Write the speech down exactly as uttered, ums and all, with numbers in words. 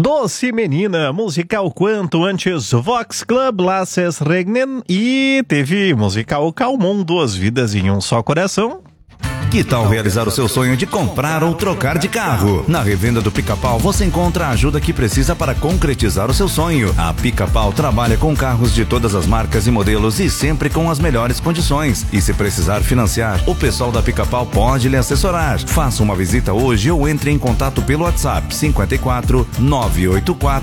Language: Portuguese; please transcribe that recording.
Doce Menina, musical quanto antes Vox Club, Lasses Regnen e teve musical Calmon, Duas Vidas em um Só Coração. Que tal realizar o seu sonho de comprar ou trocar de carro? Na revenda do Pica-Pau você encontra a ajuda que precisa para concretizar o seu sonho. A Pica-Pau trabalha com carros de todas as marcas e modelos e sempre com as melhores condições. E se precisar financiar, o pessoal da Pica-Pau pode lhe assessorar. Faça uma visita hoje ou entre em contato pelo WhatsApp cinquenta e quatro, nove oito quatro